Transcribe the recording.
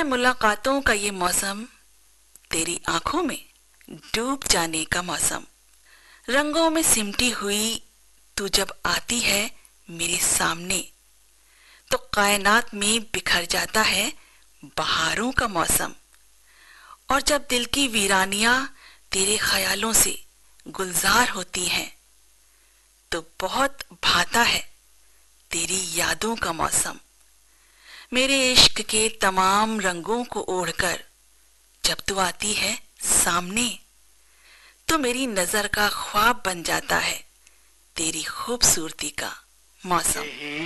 है मुलाकातों का ये मौसम, तेरी आंखों में डूब जाने का मौसम। रंगों में सिमटी हुई तू जब आती है मेरे सामने, तो कायनात में बिखर जाता है बहारों का मौसम। और जब दिल की वीरानियां तेरे ख्यालों से गुलजार होती हैं, तो बहुत भाता है तेरी यादों का मौसम। मेरे इश्क के तमाम रंगों को ओढ़कर जब तू आती है सामने, तो मेरी नजर का ख्वाब बन जाता है तेरी खूबसूरती का मौसम।